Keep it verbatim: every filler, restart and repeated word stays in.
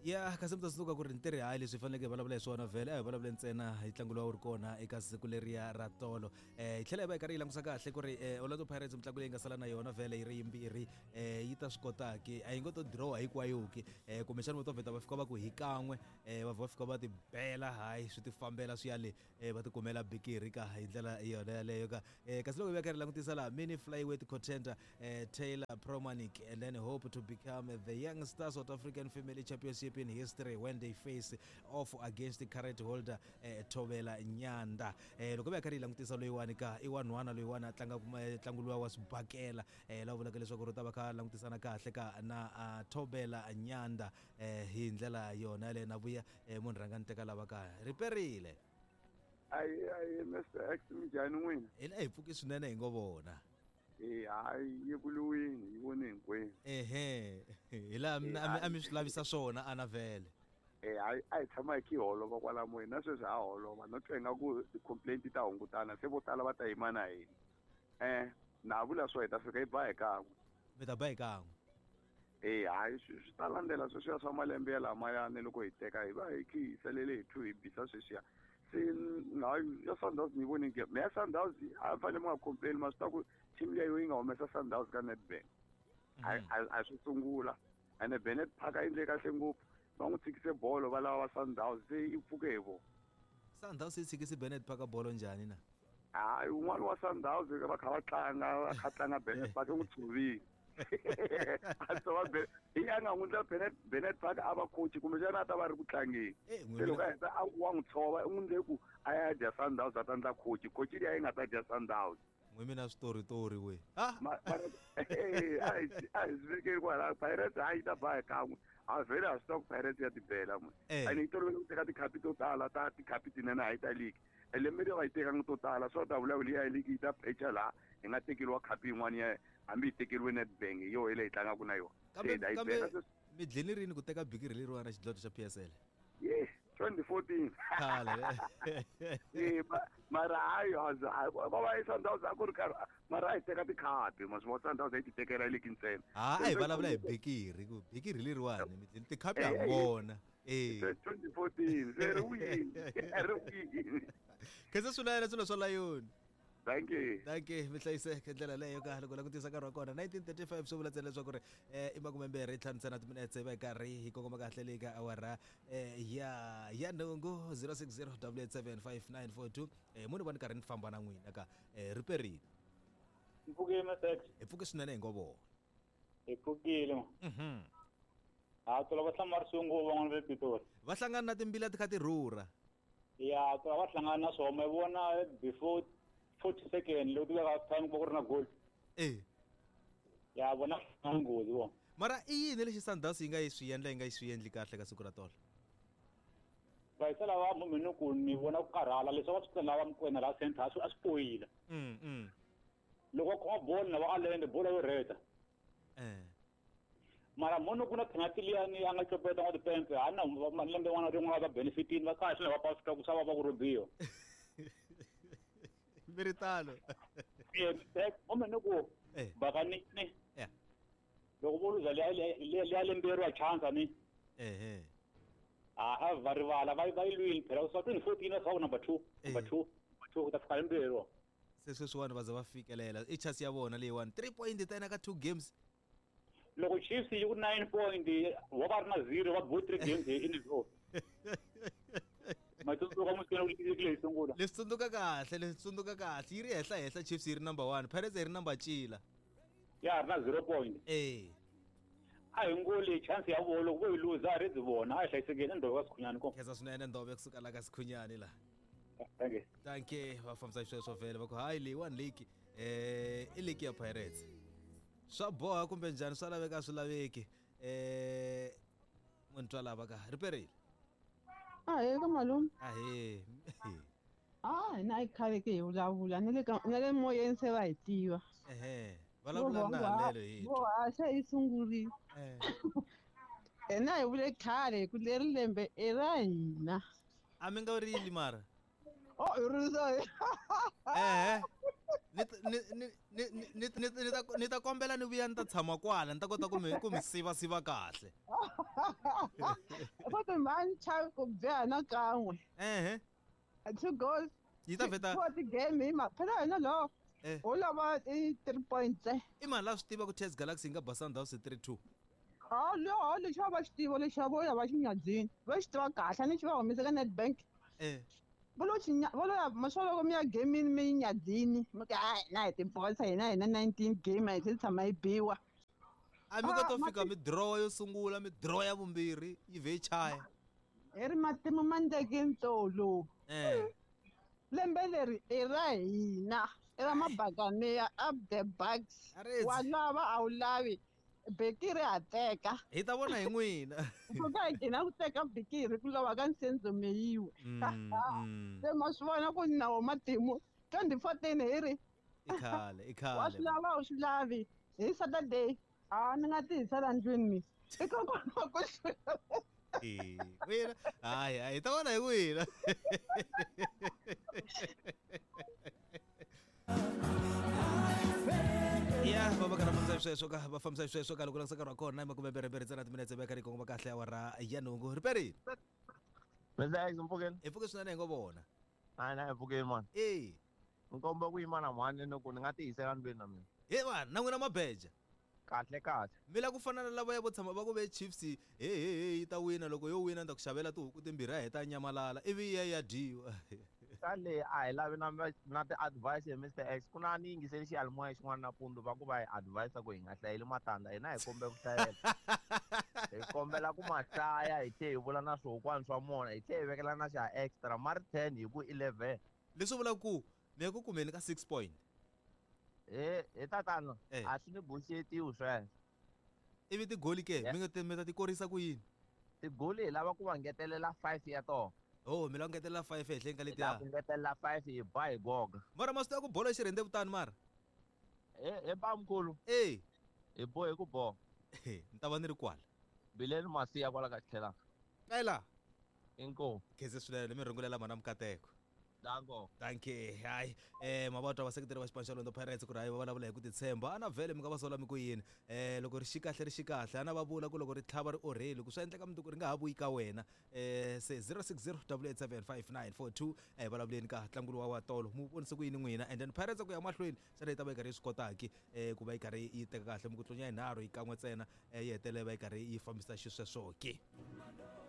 Ya kasi mta suka ku ri ntirhi hayi leswi faneleke vulavula hi swona vhele a hi vulavule ntsena hi ntlangu lowu ri kona eka siku leriya ra tolo eh hi tlhela hi va hi karhi hi langusa kahle ku ri Orlando Pirates mitlangu leyi nga sala na yona vhele yi ri yimbirhi eh yi ta swi kotaki a yi ngo to draw hinkwayoki eh kumbexana vo to vheta va fika va ku hi kan'we eh va va fika va ti bela hayi swi ti fambela swi yale eh va ti kumela bikiri ka hi ndlela yona yaleyo ka eh kasi loko hi va karhi langutisa laha mini flyweight contender eh Taylor Promanik and then hope to become the young star South African Female Championship in history when they face off against the current holder eh, Thobela Nyanda eh loko va karhi langutisa loyiwani ka i wan'wana loyiwani tlanga ntlangu luwa wa swibakela eh la vulaka leswaku ri ta va kha langutisana kahle ka na uh, Thobela Nyanda eh hi ndlela yona le na vuya eh, munhu ranga nteka lava ka riperile ai ai Mister X mjani n'wina ila hi pfuki swinene hi ngo vona eh hayi yevuluwini yivone hinkwenu ehe ila a mi swi lavisa swona ana vele eh hayi ai tshama hi ki holova kwala moyeni na sweswi ha holova no twenga ku complaint ta hungutana se vo tala va ta yima na hina eh na vula swo hi ta fika hi ba hi kan'we mi ta ba hi kan'we eh hayi swi ta landzela sweswiya swa malembe ya lamayani loko hi teka hi va hi khi hi salele hi thu hi bisa sweswiya se hayi ya Sundowns ni voni nge me ya Sundowns a fanele ma complain ma swi ta ku team leyi yi nga humesa Sundowns ka Nedbank a swi sungula ene Bennett Park a endle kahle ngopfu va n'wi tshikise bolo va lava va Sundowns se i pfuke hi vo Sundowns yi tshikise Bennett Park bolo njhani na hayi un'wana wa Sundowns va kha va tlanga va kha tlanga Bennett Park n'wi tsuvile a to va hi ya nga n'wi Bennett Bennett Park a va coach kumbe xana a ta va ri ku tlangeni se loko a heta a wa n'wi tshova i n'wi ndle ku a ya dya Sundowns a ta ndla coach coach leyi a yi nga ta dya Sundowns n'wimi na switori tori we ah eh ai ai zveke kwala Pirates a yi ta ba kan'we a vhela a stock Pirates ya tibela mwe a ni tolovele ku teka ti-cup to tala ta ti-cup tinene a yi ta league elembe leyi va yi tekanga to tala so ta vulavuli ya league yi ta pecha laha hi nga tekeriwa cup yin'wana ya hambi hi tekeriwe Nedbank hi yo hi leyi tlangaku na yona kambe mi dlenirini ku teka bikiri leriwana xidlodlo xa P S L ye twenty fourteen khale eh mara hayi va va yi Sundowns a ku ri karhi mara hi teka tikhapi ma swi vona Sundowns yi ti tekela league ntsena ha hi vulavula hi bikiri ku bikiri leriwani mi dleni tikhapi ya vona eh twenty fourteen se ri wini ri wini kese swinene swilo swa layoni thank you thank you mi hlayiseke ndlela leyo ka loko langutisa nkarhi wa kona nineteen thirty-five swi vula ntsena leswaku ri eh i makumembirhi ntlhanu ntsena timinetse va hi karhi hi kongoma kahle leyi ka awara eh ya ya nhungu zero six zero double eight seven five nine four two eh munhu va ni karhi ni famba na n'wina ka eh riperini mpfukile Masex hi pfuke swinene hi ngo vona hi pfukile mhm ha tola va hlamari sungu van'wana va Pitori va hlangana na timbila ti kha ti rhurha ya tola va hlangana na swona vona before forty second lo tuka ka time ko rina goal eh ya vona ngodi wo mara i yini lexi Sundowns yi nga yi swi endla yi nga yi swi endli kahle ka siku ra tolo va isela va munhu ku ni vona ku karhala leswi va swi lava mkwena la center a swi a swi poyila mm mm loko ko ball na va alende ball yo reta eh mara munhu kuna penalty liyani a nga chopeta ngo depende ana malembe wana rin'wana va benefitin va kahle va pa fika ku sava va ku robiyo Meritalo. Eh, tek, omene ku eh bakani ni. Yeah. Loko boluza le le le lembero a chance ni. Eh eh. Ah, ha varivala vai vai lui però so twenty fourteen sa number two, number two, number two ta fika lembero. Seswe swana baza va fikelela i chance ya vona leyi one three point tena ka two games. Loko Chiefs yi ku nine point wa va na zero wa bo three games in the row. Matsuko mo tsena ulikile sungula lesundzuka kahle lesundzuka kahle yi ri hehla hehla Chiefs yi ri number one Pirates yi ri number chila ya na zero point eh a ngoli chance ya volo ku yi lose a ri dzivona a hlayisekile ndhawu ka Sikhunyani ko keza swinene ndhawu ya kusuka la ka Sikhunyani la thank you thank you va famisa sweswo vele va ku hayi leyi one league eh i league ya Pirates swa boha kumbe njhani swa laveka swi laveki eh munhu twa lava ka riperile ah eka malume ah he ah na ikhale ke vulavula na le na le moyeni se va hi tiva ehe vulavula na lelo hi bo a se yi sungurile eh ena hi vule khale ku leri lembe era hina a mi nga rili mara oh iriso eh ni ni ni ni ni ta kombela ni vuya ni ta kombela ni ta tshama kwala ni ta kota ku mi ku mi siva siva kahle man chai ku bya kan'we. ehe Two goals. yi ta vheta For the game hi maphela yena lo. eh U lava i three points. i mani la swi tiva ku Tes Galaxy yi nga ba Sundowns three two Ah, lo lexi va xi tiva lexi va ya va xinyadzini. Va xi tiva kahle ni xi va humesa ka Nedbank. eh Va lo xinya va lo ya masolo mi ya game mi nyadzini. Mi ka ai na hi tibosa hina hina nineteen game hi se tshama hi biwa. a mi koto Ah, fika mi draw yo sungula mi draw ya vumbirhi yi vhe yi chaya Hi ri matimu ma ndleke ntsolo. eh Lembe leri i ra hina. I ra mabakaniya up the bugs. Aretse. Wa lava a wu lavi. Bekiri a teka. hi ta vona hi n'wina Kuka hi gina ku teka bikiri ku lova ka Nsenzo Meyiwe. Mm, mm. Se ma swi vona ku nawu matimu twenty fourteen hi ri i khale i wa swi khale lava u swi lavi hi Saturday a ni nga tiyisela ndlwini mi ikokwalaho ku swi Eh, wena hayi hayi hi ta vona hi n'wina ya va va karhi va fambisa sweswo ka va fambisa sweswo ka loko langisa nkarhi wa kona i makume mbirhi mbirhi ntsena timinetse va karhi hi kongoma kahle awara ya nhungu riperini Mister X mpfukeni? hi pfuke swinene hi ngo vona Hayi na hi pfukeni mani. eh Nkomba ku yima na mhani ni ku ni nga tiyisela ndlwini na mina. he vanhu na n'wina mabeja Kahle kahle. mi la ku fana na lava ya vo tshama va ku ve chiefs he he he yi ta wina loko yo wina ni ta ku xavela tihuku timbirhi a heta nyamalala ivi ya ya dyiwa Ka leyi a hi lavi na na ti-advice ya Mister X. Ku na ni yingiseli xiyanimoya xin'wana nampundzu va ku va hi advise ku hi nga hlayeli matandza hina hi kombela ku hlayela. Hi kombela ku ma hlaya hi tlhe hi vula na swihokwani swa mona hi tlhe hi vekela na xa extra ma ri ten hi ku eleven. leswi vulaka ku mi ya ku kumeni ka six point He he tatana Eh. a swi ni buxetiwi sweswo. ivi tigoli ke Yeah. mi nga ti mi ta ti korisa ku yini Tigoli hi lava ku va ngetelela five ya tona. oh mi la ku ngetelela five ehenhleni ka Hi lava letiya ku ngetelela five hi ba hi goga. mara ma swi tiva ku bolo yi xirhendze vutani mara He he bamkhulu eh hi bohe ku boha. ni ta va ni ri kwala Bileni masiya kwala ka tlhela. kaela Inko. kheze swinene mi rhungulela mana mukateko Dango. thank you hayi eh mavatwa vaseketeri va xipano xa Orlando Pirates ku ri hayi va vulavula hi ku titshemba a na vhele mi nga va sola mi ku yini eh loko ri xi kahle ri xi kahle a na va vula ku loko ri tlhava ri orheli ku swi endleka mundzuku ri nga ha vuyi ka wena eh se zero six zero eight eight seven five nine four two eh vulavuleni ka ntlangu lowu wa tolo mu vonise ku yini n'wina and then Pirates ku ya mahlweni xana yi ta va yi karhi yi swi kotaki eh ku va yi karhi yi teka kahle mi ku tlunya yinharhu yi kan'we ntsena eh yi hetelele va yi karhi yi fambisa xisweswo ke